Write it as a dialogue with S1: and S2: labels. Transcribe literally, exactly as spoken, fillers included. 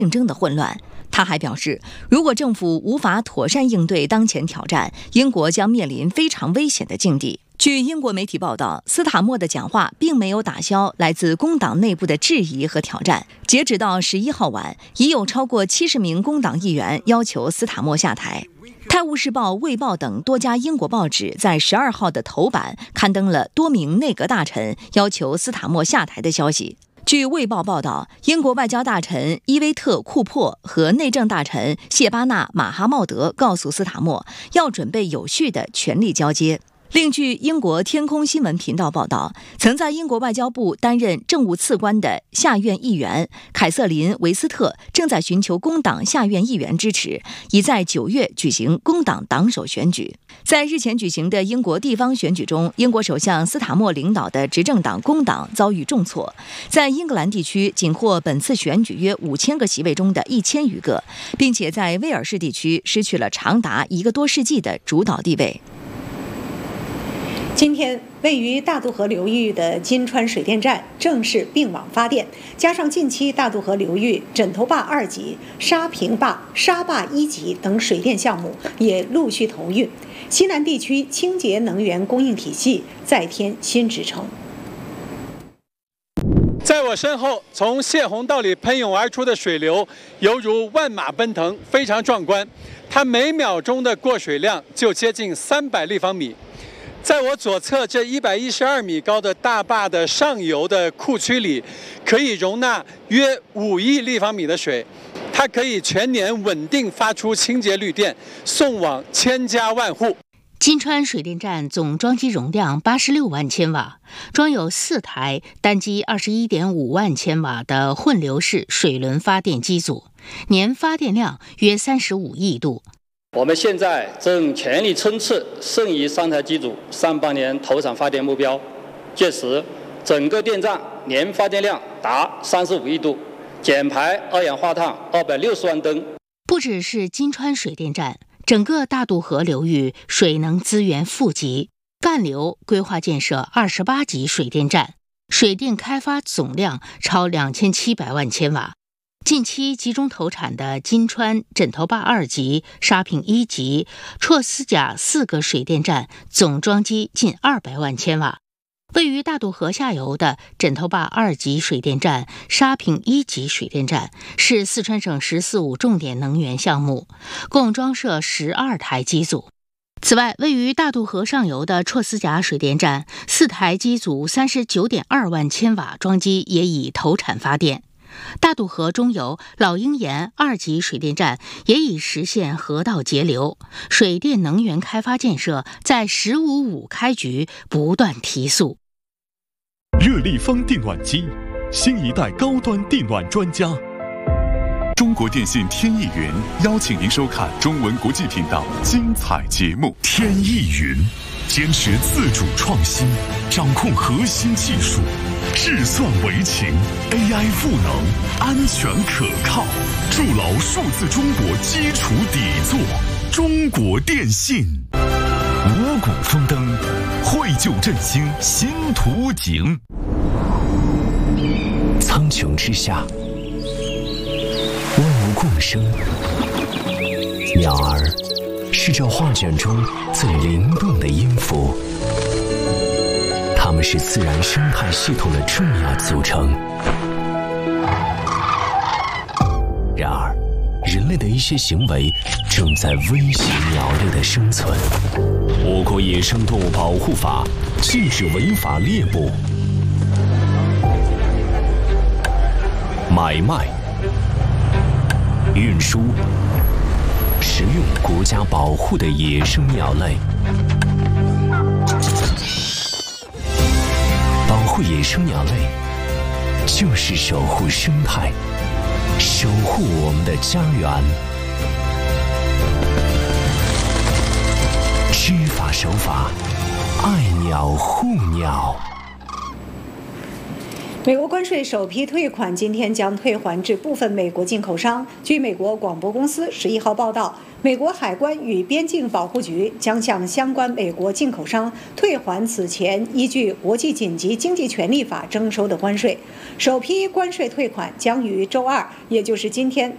S1: 竞争的混乱。他还表示，如果政府无法妥善应对当前挑战，英国将面临非常危险的境地。据英国媒体报道，斯塔默的讲话并没有打消来自工党内部的质疑和挑战。截止到十一号晚，已有超过七十名工党议员要求斯塔默下台。《泰晤士报》、《卫报》等多家英国报纸在十二号的头版刊登了多名内阁大臣要求斯塔默下台的消息。据《卫报》报道，英国外交大臣伊维特·库珀和内政大臣谢巴纳·马哈茂德告诉斯塔默，要准备有序的权力交接。另据英国天空新闻频道报道，曾在英国外交部担任政务次官的下院议员凯瑟琳·维斯特正在寻求工党下院议员支持，已在九月举行工党党首选举。在日前举行的英国地方选举中，英国首相斯塔默领导的执政党工党遭遇重挫，在英格兰地区仅获本次选举约五千个席位中的一千余个，并且在威尔士地区失去了长达一个多世纪的主导地位。
S2: 今天，位于大渡河流域的金川水电站正式并网发电，加上近期大渡河流域枕头坝二级、沙坪坝、沙坝一级等水电项目也陆续投运，西南地区清洁能源供应体系再添新支撑。
S3: 在我身后，从泄洪道里喷涌而出的水流犹如万马奔腾，非常壮观。它每秒钟的过水量就接近三百立方米。在我左侧这一百一十二米高的大坝的上游的库区里，可以容纳约五亿立方米的水，它可以全年稳定发出清洁绿电，送往千家万户。
S4: 金川水电站总装机容量八十六万千瓦，装有四台单机二十一点五万千瓦的混流式水轮发电机组，年发电量约三十五亿度。
S5: 我们现在正全力冲刺剩余三台机组上半年投产发电目标，届时整个电站年发电量达三十五亿度，减排二氧化碳二百六十万吨。
S4: 不只是金川水电站，整个大渡河流域水能资源富集，干流规划建设二十八级水电站，水电开发总量超两千七百万千瓦。近期集中投产的金川枕头坝二级、沙坪一级、绰斯甲四个水电站总装机近二百万千瓦。位于大渡河下游的枕头坝二级水电站、沙坪一级水电站是四川省“十四五”重点能源项目，共装设十二台机组。此外，位于大渡河上游的绰斯甲水电站，四台机组三十九点二万千瓦装机也已投产发电。大渡河中游老鹰岩二级水电站也已实现河道节流，水电能源开发建设在“十五五”开局不断提速。
S6: 热力方电暖机，新一代高端电暖专家。中国电信天翼云邀请您收看中文国际频道精彩节目。天翼云坚持自主创新，掌控核心技术，智算为情 ，A I 赋能，安全可靠，筑牢数字中国基础底座。中国电信，五谷丰登，绘就振兴新图景。苍穹之下，万物共生，鸟儿是这画卷中最灵动的音符，它们是自然生态系统的重要组成。然而，人类的一些行为正在威胁鸟类的生存。我国野生动物保护法禁止违法猎捕、买卖、运输、食用国家保护的野生鸟类。保护野生鸟类，就是守护生态，守护我们的家园。知法守法，爱鸟护鸟。
S2: 美国关税首批退款今天将退还至部分美国进口商。据美国广播公司十一号报道，美国海关与边境保护局将向相关美国进口商退还此前依据国际紧急经济权利法征收的关税。首批关税退款将于周二，也就是今天